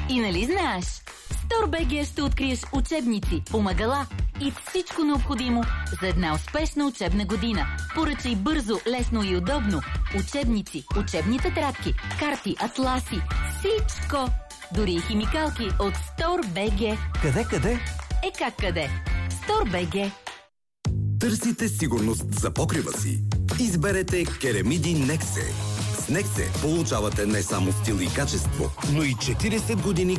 И нали знаеш? StoreBG ще откриеш учебници, помагала и всичко необходимо за една успешна учебна година. Поръчай бързо, лесно и удобно. Учебници, учебни тетрадки, карти, атласи, всичко. Дори и химикалки от StoreBG. Къде? Как къде? StoreBG. Търсите сигурност за покрива си? Изберете Керемиди Нексе. С Нексе получавате не само стил и качество, но и 40 години